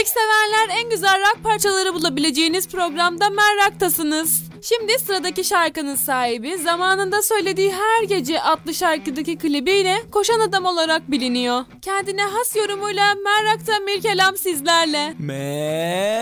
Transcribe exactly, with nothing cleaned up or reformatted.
Müzik severler, en güzel rock parçaları bulabileceğiniz programda Merrak'tasınız. Şimdi sıradaki şarkının sahibi zamanında söylediği Her Gece adlı şarkıdaki klibiyle Koşan Adam olarak biliniyor. Kendine has yorumuyla Merrak'ta bir kelam sizlerle. Me